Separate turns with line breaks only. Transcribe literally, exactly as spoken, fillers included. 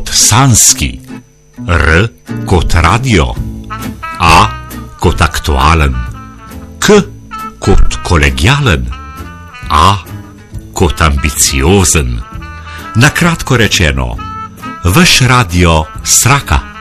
kot sanski, R kot radio, A kot aktualen, K kot kolegialen, A kot ambiciozen. Na kratko rečeno, vaš radio Sraka.